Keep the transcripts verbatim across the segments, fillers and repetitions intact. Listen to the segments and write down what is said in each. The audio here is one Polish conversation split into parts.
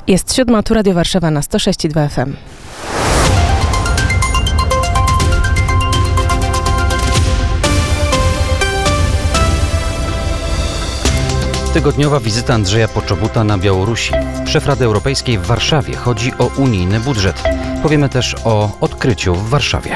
Jest siódma, tu Radio Warszawa na sto sześć i dwa F M. Tygodniowa wizyta Andrzeja Poczobuta na Białorusi. Szef Rady Europejskiej w Warszawie. Chodzi o unijny budżet. Powiemy też o odkryciu w Warszawie.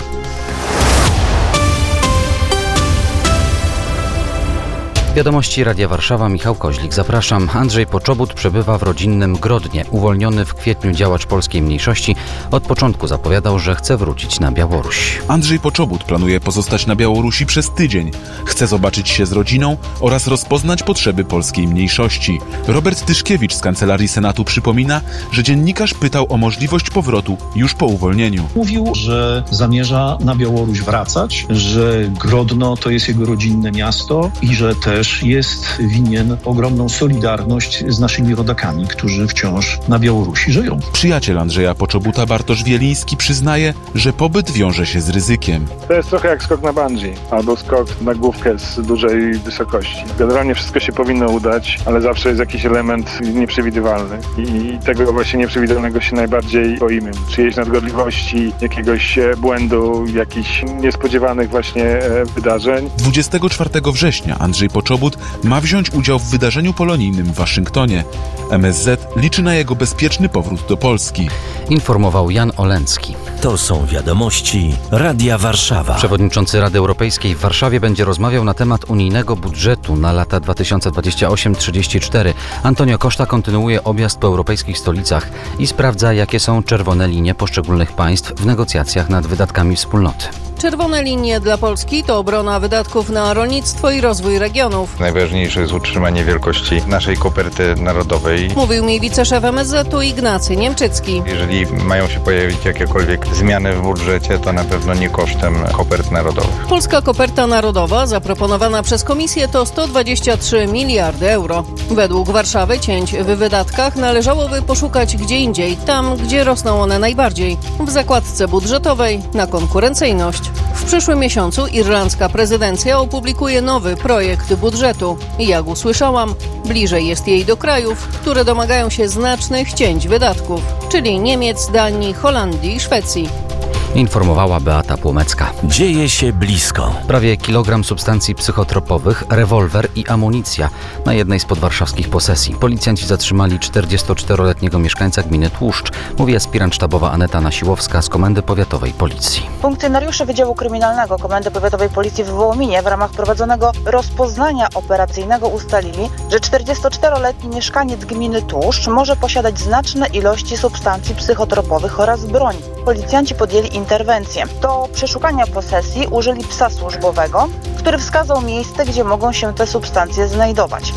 Wiadomości Radia Warszawa, Michał Koźlik. Zapraszam. Andrzej Poczobut przebywa w rodzinnym Grodnie. Uwolniony w kwietniu działacz polskiej mniejszości od początku zapowiadał, że chce wrócić na Białoruś. Andrzej Poczobut planuje pozostać na Białorusi przez tydzień. Chce zobaczyć się z rodziną oraz rozpoznać potrzeby polskiej mniejszości. Robert Tyszkiewicz z Kancelarii Senatu przypomina, że dziennikarz pytał o możliwość powrotu już po uwolnieniu. Mówił, że zamierza na Białoruś wracać, że Grodno to jest jego rodzinne miasto i że też jest winien ogromną solidarność z naszymi rodakami, którzy wciąż na Białorusi żyją. Przyjaciel Andrzeja Poczobuta Bartosz Wieliński przyznaje, że pobyt wiąże się z ryzykiem. To jest trochę jak skok na bungee albo skok na główkę z dużej wysokości. Generalnie wszystko się powinno udać, ale zawsze jest jakiś element nieprzewidywalny i tego właśnie nieprzewidywalnego się najbardziej boimy. Czyjejś nadgorliwości, jakiegoś błędu, jakichś niespodziewanych właśnie wydarzeń. dwudziestego czwartego września Andrzej Poczobut ma wziąć udział w wydarzeniu polonijnym w Waszyngtonie. M S Z liczy na jego bezpieczny powrót do Polski. Informował Jan Olencki. To są wiadomości Radia Warszawa. Przewodniczący Rady Europejskiej w Warszawie będzie rozmawiał na temat unijnego budżetu na lata dwa tysiące dwudziesty ósmy do trzydziestego czwartego. Antonio Costa kontynuuje objazd po europejskich stolicach i sprawdza, jakie są czerwone linie poszczególnych państw w negocjacjach nad wydatkami wspólnoty. Czerwone linie dla Polski to obrona wydatków na rolnictwo i rozwój regionów. Najważniejsze jest utrzymanie wielkości naszej koperty narodowej. Mówił mi wiceszef M S Z-u Ignacy Niemczycki. Jeżeli mają się pojawić jakiekolwiek zmiany w budżecie, to na pewno nie kosztem kopert narodowych. Polska koperta narodowa zaproponowana przez Komisję to sto dwadzieścia trzy miliardy euro. Według Warszawy cięć w wydatkach należałoby poszukać gdzie indziej, tam gdzie rosną one najbardziej. W zakładce budżetowej na konkurencyjność. W przyszłym miesiącu irlandzka prezydencja opublikuje nowy projekt budżetu. Jak usłyszałam, bliżej jest jej do krajów, które domagają się znacznych cięć wydatków, czyli Niemiec, Danii, Holandii i Szwecji. Informowała Beata Płomecka. Dzieje się blisko. Prawie kilogram substancji psychotropowych, rewolwer i amunicja na jednej z podwarszawskich posesji. Policjanci zatrzymali czterdziestoczteroletniego mieszkańca gminy Tłuszcz, mówi aspirant sztabowa Aneta Nasiłowska z Komendy Powiatowej Policji. Funkcjonariusze Wydziału Kryminalnego Komendy Powiatowej Policji w Wołominie w ramach prowadzonego rozpoznania operacyjnego ustalili, że czterdziestoczteroletni mieszkaniec gminy Tłuszcz może posiadać znaczne ilości substancji psychotropowych oraz broń. Policjanci podjęli interwencję. Do przeszukania posesji użyli psa służbowego, który wskazał miejsce, gdzie mogą się te substancje znajdować.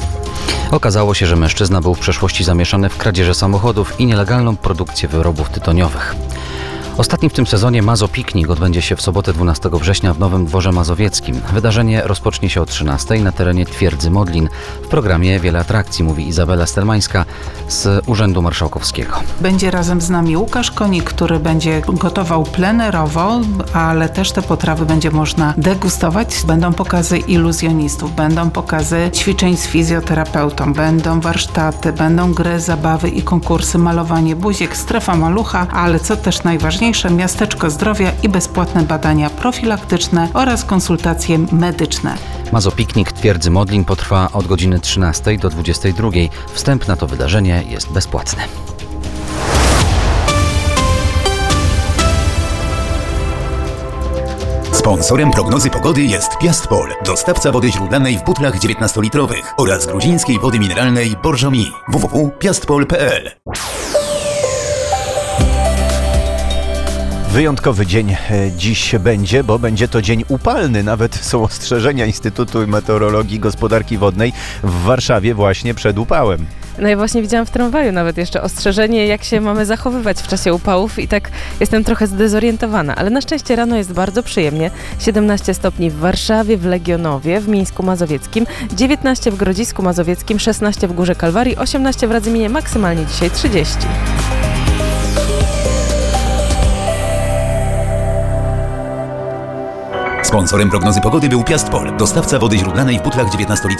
Okazało się, że mężczyzna był w przeszłości zamieszany w kradzieże samochodów i nielegalną produkcję wyrobów tytoniowych. Ostatni w tym sezonie Mazopiknik odbędzie się w sobotę dwunastego września w Nowym Dworze Mazowieckim. Wydarzenie rozpocznie się o trzynastej na terenie Twierdzy Modlin. W programie wiele atrakcji, mówi Izabela Stelmańska z Urzędu Marszałkowskiego. Będzie razem z nami Łukasz Konik, który będzie gotował plenerowo, ale też te potrawy będzie można degustować. Będą pokazy iluzjonistów, będą pokazy ćwiczeń z fizjoterapeutą, będą warsztaty, będą gry, zabawy i konkursy, malowanie buziek, strefa malucha, ale co też najważniejsze, miasteczko zdrowia i bezpłatne badania profilaktyczne oraz konsultacje medyczne. Mazopiknik Twierdzy Modlin potrwa od godziny trzynastej do dwudziestej drugiej. Wstęp na to wydarzenie jest bezpłatny. Sponsorem prognozy pogody jest Piastpol, dostawca wody źródlanej w butlach dziewiętnastolitrowych oraz gruzińskiej wody mineralnej Borżomi. w w w kropka piastpol kropka p l. Wyjątkowy dzień dziś będzie, bo będzie to dzień upalny. Nawet są ostrzeżenia Instytutu Meteorologii i Gospodarki Wodnej w Warszawie właśnie przed upałem. No ja właśnie widziałam w tramwaju nawet jeszcze ostrzeżenie, jak się mamy zachowywać w czasie upałów i tak jestem trochę zdezorientowana, ale na szczęście rano jest bardzo przyjemnie. siedemnaście stopni w Warszawie, w Legionowie, w Mińsku Mazowieckim, dziewiętnaście w Grodzisku Mazowieckim, szesnaście w Górze Kalwarii, osiemnaście w Radzyminie, maksymalnie dzisiaj trzydzieści. Sponsorem prognozy pogody był Piastpol, dostawca wody źródlanej w butlach dziewiętnastolitrowych.